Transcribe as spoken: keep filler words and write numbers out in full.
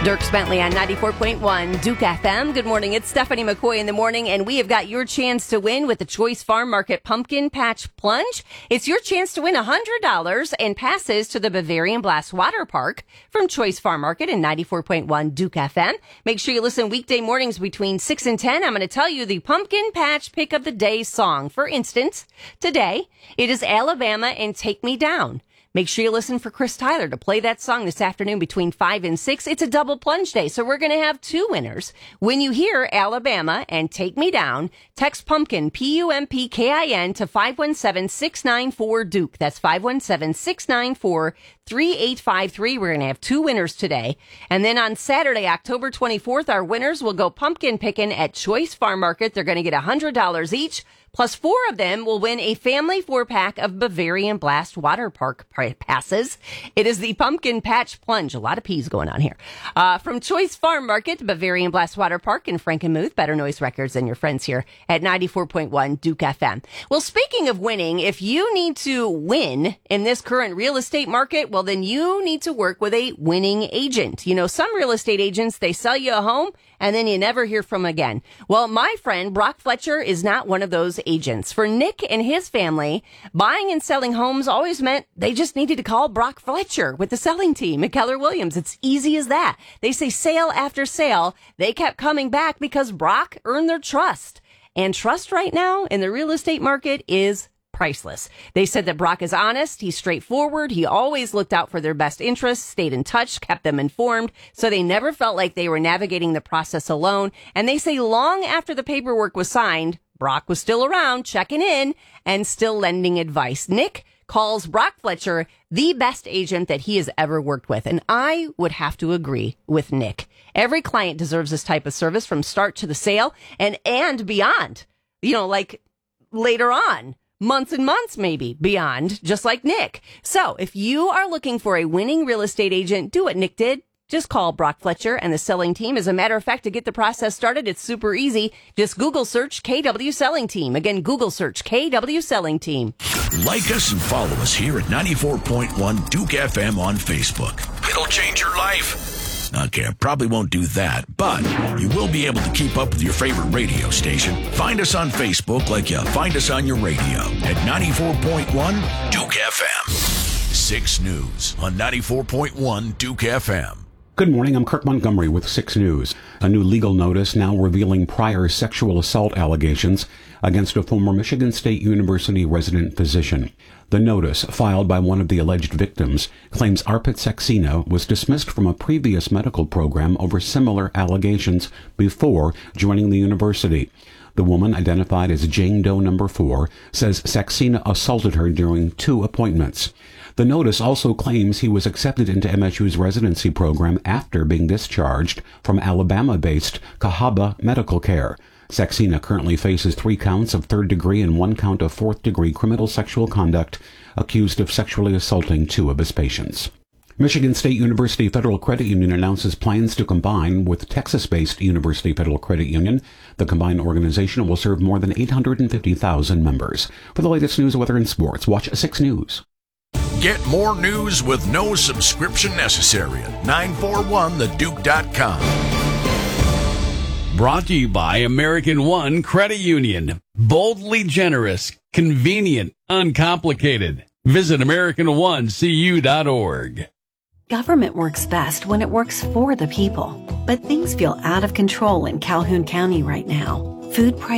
Dierks Bentley on ninety-four point one Duke F M. Good morning. It's Stephanie McCoy in the morning, and we have got your chance to win with the Choice Farm Market Pumpkin Patch Plunge. It's your chance to win one hundred dollars and passes to the Bavarian Blast Water Park from Choice Farm Market in ninety-four point one Duke F M. Make sure you listen weekday mornings between six and ten. I'm going to tell you the Pumpkin Patch Pick of the Day song. For instance, today, it is Alabama and Take Me Down. Make sure you listen for Chris Tyler to play that song this afternoon between five and six. It's a double plunge day, so we're going to have two winners. When you hear Alabama and Take Me Down, text Pumpkin, P U M P K I N, to five one seven, six nine four, Duke. That's five one seven, six nine four, three eight five three. We're going to have two winners today. And then on Saturday, October twenty-fourth, our winners will go pumpkin picking at Choice Farm Market. They're going to get one hundred dollars each. Plus, four of them will win a family four-pack of Bavarian Blast Water Park passes. It is the Pumpkin Patch Plunge. A lot of P's going on here. Uh, from Choice Farm Market, Bavarian Blast Water Park in Frankenmuth. Better Noise Records than your friends here at ninety-four point one Duke F M. Well, speaking of winning, if you need to win in this current real estate market, well, then you need to work with a winning agent. You know, some real estate agents, they sell you a home and then you never hear from them again. Well, my friend Brock Fletcher is not one of those agents. For Nick and his family, buying and selling homes always meant they just needed to call Brock Fletcher with the selling team at Keller Williams. It's easy as that. They say sale after sale. They kept coming back because Brock earned their trust. And trust right now in the real estate market is priceless. They said that Brock is honest, he's straightforward, he always looked out for their best interests, stayed in touch, kept them informed, so they never felt like they were navigating the process alone. And they say long after the paperwork was signed, Brock was still around, checking in, and still lending advice. Nick calls Brock Fletcher the best agent that he has ever worked with, and I would have to agree with Nick. Every client deserves this type of service from start to the sale and, and beyond. You know, like later on. Months and months, maybe, beyond, just like Nick. So if you are looking for a winning real estate agent, do what Nick did. Just call Brock Fletcher and the selling team. As a matter of fact, to get the process started, it's super easy. Just Google search K W Selling Team. Again, Google search K W Selling Team. Like us and follow us here at ninety-four point one Duke F M on Facebook. It'll change your life. Okay, I probably won't do that, but you will be able to keep up with your favorite radio station. Find us on Facebook like you find us on your radio at ninety-four point one Duke F M. six News on ninety-four point one Duke F M. Good morning, I'm Kirk Montgomery with six News. A new legal notice now revealing prior sexual assault allegations against a former Michigan State University resident physician. The notice, filed by one of the alleged victims, claims Arpit Saxena was dismissed from a previous medical program over similar allegations before joining the university. The woman, identified as Jane Doe number four, says Saxena assaulted her during two appointments. The notice also claims he was accepted into M S U's residency program after being discharged from Alabama-based Cahaba Medical Care. Saxena currently faces three counts of third-degree and one count of fourth-degree criminal sexual conduct, accused of sexually assaulting two of his patients. Michigan State University Federal Credit Union announces plans to combine with Texas-based University Federal Credit Union. The combined organization will serve more than eight hundred fifty thousand members. For the latest news, weather, and sports, watch six News. Get more news with no subscription necessary at nine four one the duke dot com. Brought to you by American One Credit Union. Boldly generous, convenient, uncomplicated. Visit American One C U dot org. Government works best when it works for the people. But things feel out of control in Calhoun County right now. Food prices